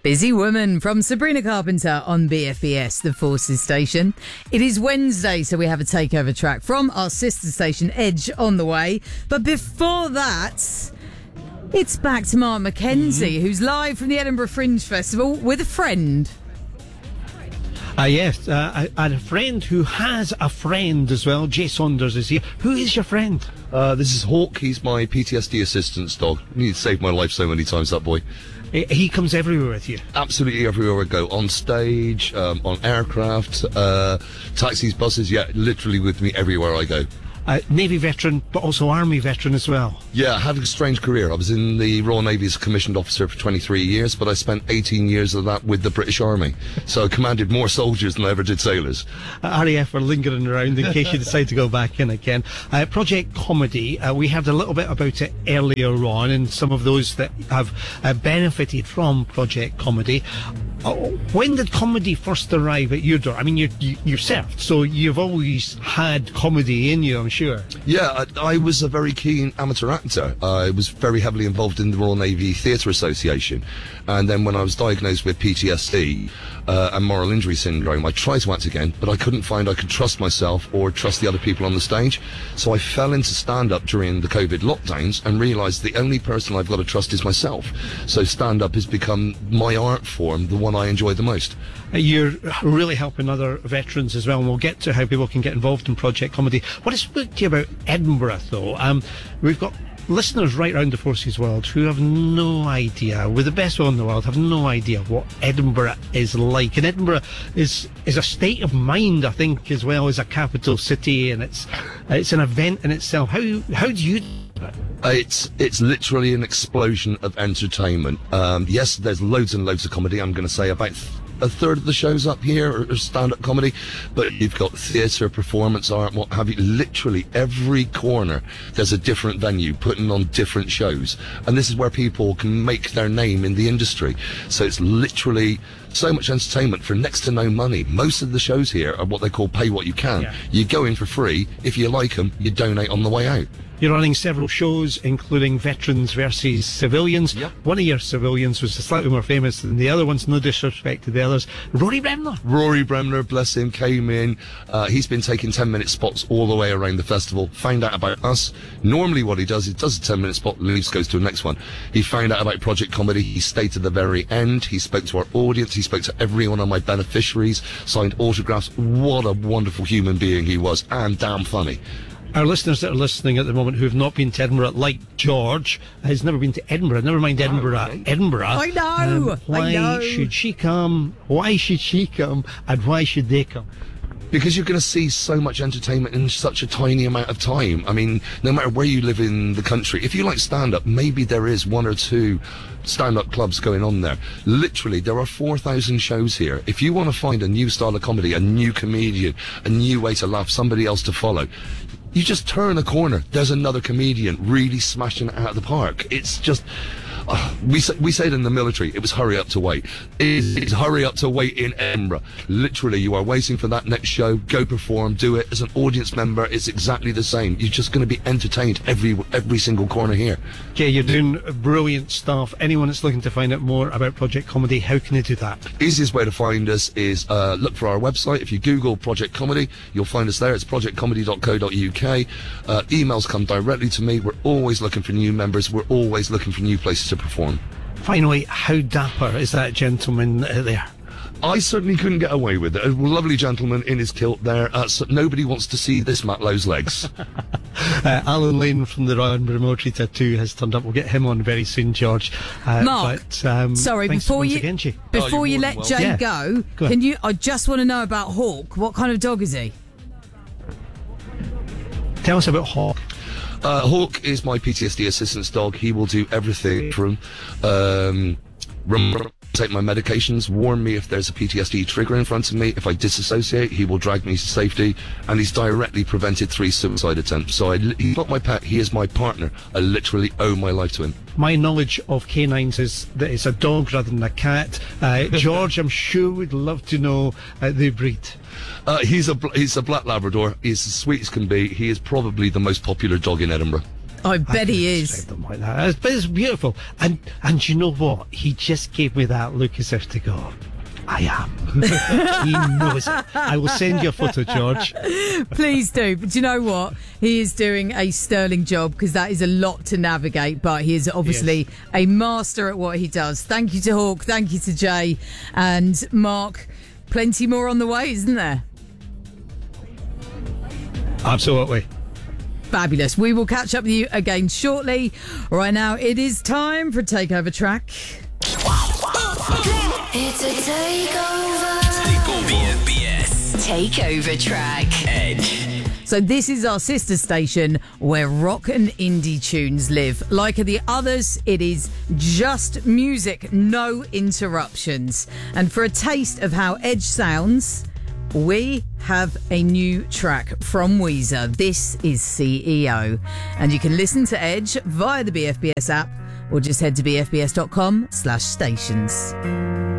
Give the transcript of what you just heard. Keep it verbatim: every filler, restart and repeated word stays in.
Busy Woman from Sabrina Carpenter on B F B S, the Forces station. It is Wednesday, so we have a takeover track from our sister station, Edge, on the way. But before that, it's back to Mark McKenzie, mm-hmm. who's live from the Edinburgh Fringe Festival with a friend. Uh, yes, uh, I, I had a friend who has a friend as well. Jay Saunders is here. Who is your friend? Uh, this is Hawk. He's my P T S D assistance dog. He saved my life so many times, that boy. He comes everywhere with you? Absolutely everywhere I go. On stage, um, on aircraft, uh, taxis, buses, yeah, literally with me everywhere I go. Uh, Navy veteran, but also Army veteran as well. Yeah, I had a strange career. I was in the Royal Navy as a commissioned officer for twenty-three years, but I spent eighteen years of that with the British Army. So I commanded more soldiers than I ever did sailors. Uh, R A F are lingering around in case you decide to go back in again. Uh, Project Comedy, uh, we heard a little bit about it earlier on, and some of those that have uh, benefited from Project Comedy. Uh, when did comedy first arrive at your door? I mean, you're, you, you're served, so you've always had comedy in you, I'm sure. Yeah, I, I was a very keen amateur actor. I was very heavily involved in the Royal Navy Theatre Association. And then when I was diagnosed with P T S D uh, and moral injury syndrome, I tried to act again, but I couldn't find I could trust myself or trust the other people on the stage. So I fell into stand-up during the COVID lockdowns and realised the only person I've got to trust is myself. So stand-up has become my art form, the one I enjoy the most. You're really helping other veterans as well, and we'll get to how people can get involved in Project Comedy. What I spoke to you about Edinburgh, though, um, we've got listeners right around the Forces world who have no idea, with the best will in the world, have no idea what Edinburgh is like. And Edinburgh is is a state of mind, I think, as well as a capital city, and it's it's an event in itself. How how do you... It's it's literally an explosion of entertainment. Um, yes, there's loads and loads of comedy. I'm going to say about th- a third of the shows up here are, are stand-up comedy, but you've got theatre, performance art, what have you. Literally every corner there's a different venue putting on different shows, and this is where people can make their name in the industry. So it's literally so much entertainment for next to no money. Most of the shows here are what they call pay what you can. Yeah. You go in for free. If you like them, you donate on the way out. You're running several shows, including Veterans versus Civilians. Yep. One of your civilians was slightly more famous than the other ones, no disrespect to the others. Rory Bremner. Rory Bremner, bless him, came in. Uh, he's been taking ten-minute spots all the way around the festival, found out about us. Normally what he does, he does a ten-minute spot, leaves, goes to the next one. He found out about Project Comedy. He stayed to the very end. He spoke to our audience. He spoke to every one of my beneficiaries, signed autographs. What a wonderful human being he was, and damn funny. Our listeners that are listening at the moment who have not been to Edinburgh, like George, has never been to Edinburgh, never mind Edinburgh, oh, okay. Edinburgh. I know, um, why I know. should she come? Why should she come? And why should they come? Because you're going to see so much entertainment in such a tiny amount of time. I mean, no matter where you live in the country, if you like stand-up, maybe there is one or two stand-up clubs going on there. Literally, there are four thousand shows here. If you want to find a new style of comedy, a new comedian, a new way to laugh, somebody else to follow, you just turn a corner, there's another comedian really smashing it out of the park. It's just... Uh, we say, we say it in the military, it was hurry up to wait. It's, it's hurry up to wait in Edinburgh. Literally, you are waiting for that next show, go perform, do it. As an audience member, it's exactly the same. You're just going to be entertained every every single corner here. Okay, you're doing brilliant stuff. Anyone that's looking to find out more about Project Comedy, how can they do that? Easiest way to find us is uh, look for our website. If you Google Project Comedy, you'll find us there. It's project comedy dot co dot uk. Uh, emails come directly to me. We're always looking for new members. We're always looking for new places to perform. Finally, how dapper is that gentleman uh, there? I certainly couldn't get away with it. A lovely gentleman in his kilt there. Uh, so nobody wants to see this Matt Lowe's legs. uh, Alan Lane from the Royal Edinburgh Military Tattoo has turned up. We'll get him on very soon, George. Uh, Mark, but, um, sorry, before you again, before oh, you let well. Jay yeah. go, go can you? I just want to know about Hawk. What kind of dog is he? Tell us about Hawk. Uh, Hawk is my P T S D assistance dog. He will do everything from um, rem- take my medications, warn me if there's a P T S D trigger in front of me. If I disassociate, he will drag me to safety, and he's directly prevented three suicide attempts. So I, he's not my pet, he is my partner. I literally owe my life to him. My knowledge of canines is that it's a dog rather than a cat. Uh, George, I'm sure would love to know uh, the breed. Uh, he's a he's a black Labrador. He's as sweet as can be. He is probably the most popular dog in Edinburgh. I bet he couldn't is. describe them like that. It's, but it's beautiful. And and you know what? He just gave me that look as if to go, I am. He knows it. I will send you a photo, George. Please do. But do you know what? He is doing a sterling job because that is a lot to navigate, but he is obviously Yes. a master at what he does. Thank you to Hawk. Thank you to Jay. And Mark, plenty more on the way, isn't there? Absolutely. Fabulous. We will catch up with you again shortly. Right now, it is time for Takeover Track. It's a takeover. Takeover B F B S. Takeover track. Edge. So this is our sister station where rock and indie tunes live. Like the others, it is just music, no interruptions. And for a taste of how Edge sounds, we have a new track from Weezer. This is C E O. And you can listen to Edge via the B F B S app or just head to b f b s dot com slash stations.